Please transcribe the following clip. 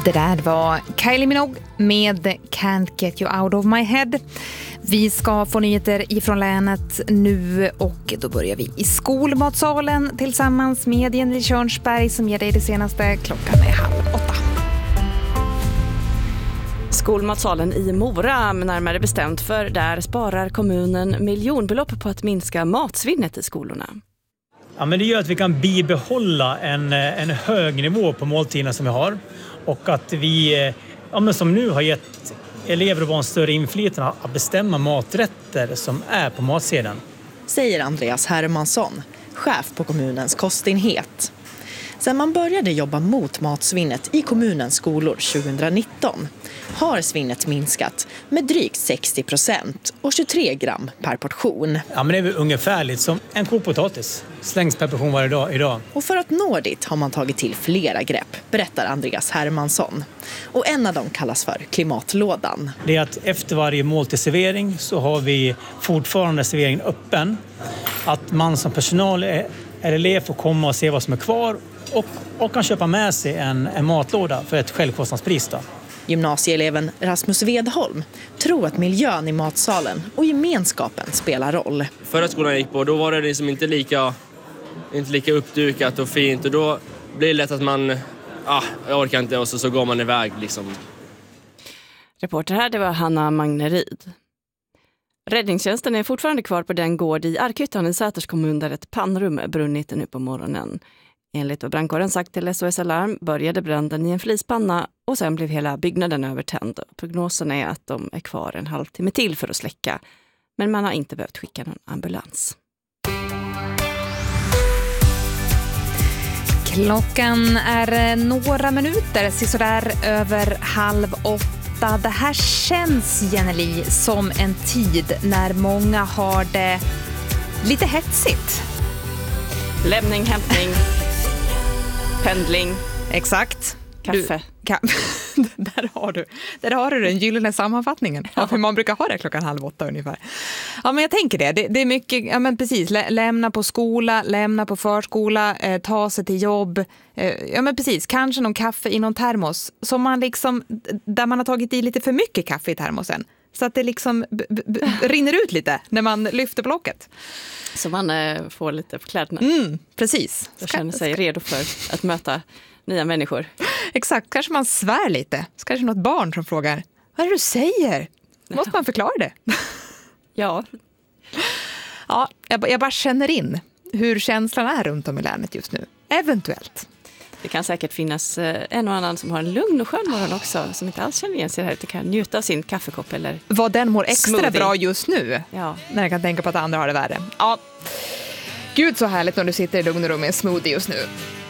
Det där var Kylie Minogue med Can't Get You Out of My Head. Vi ska få nyheter ifrån länet nu och då börjar vi i skolmatsalen tillsammans med Jenny Körnsberg som ger dig det senaste. Klockan är 7:30. Skolmatsalen i Mora, närmare bestämt, för där sparar kommunen miljonbelopp på att minska matsvinnet i skolorna. Ja, men det gör att vi kan bibehålla en hög nivå på måltiderna som vi har. Och att vi, som nu har gett elever och barn större inflytande att bestämma maträtter som är på matsedeln. Säger Andreas Hermansson, chef på kommunens kostenhet. Sen man började jobba mot matsvinnet i kommunens skolor 2019 har svinnet minskat med drygt 60% och 23 gram per portion. Ja, men det är väl ungefärligt som en kokpotatis. Slängs per portion varje dag idag. Och för att nå dit har man tagit till flera grepp, berättar Andreas Hermansson. Och en av dem kallas för klimatlådan. Det är att efter varje måltidsservering så har vi fortfarande serveringen öppen. Att man som personal eller elev får komma och se vad som är kvar och kan köpa med sig en matlåda för ett självkostnadspris då. Gymnasieeleven Rasmus Vedholm tror att miljön i matsalen och gemenskapen spelar roll. Förra skolan jag gick på, då var det liksom inte lika uppdukat och fint. Och då blir det lätt att man, jag orkar inte, och så går man iväg liksom. Reporter här, det var Hanna Magneryd. Räddningstjänsten är fortfarande kvar på den gård i Arkyttan i Säters kommun där ett pannrum brunnit nu på morgonen. Enligt vad brandkåren sagt till SOS Alarm började branden i en flispanna och sen blev hela byggnaden övertänd. Prognosen är att de är kvar en halvtimme till för att släcka. Men man har inte behövt skicka någon ambulans. Klockan är några minuter, sådär över 7:30. Det här känns, Jenny, som en tid när många har det lite hetsigt. Lämning, hämtning, pendling. Exakt. Kaffe. Där har du den gyllene sammanfattningen av hur man brukar ha det klockan 7:30 ungefär. Ja, men jag tänker det är mycket, ja men precis, lämna på skola, lämna på förskola, ta sig till jobb. Ja men precis, kanske någon kaffe i någon termos som man liksom, där man har tagit i lite för mycket kaffe i termosen. Så att det liksom rinner ut lite när man lyfter blocket. Så man får lite på kläderna. Precis. Och känner sig redo för att möta nya människor. Exakt, kanske man svär lite. Så kanske något barn som frågar, vad är det du säger? Måste man förklara det? Ja. Ja, jag bara känner in hur känslan är runt om i länet just nu. Eventuellt. Det kan säkert finnas en och annan som har en lugn och skön morgon också, som inte alls känner igen sig här, utan kan njuta av sin kaffekopp eller vad den mår extra smoothie. Bra just nu, ja. När jag kan tänka på att andra har det värre. Ja. Gud så härligt när du sitter i lugn och ro med en smoothie just nu.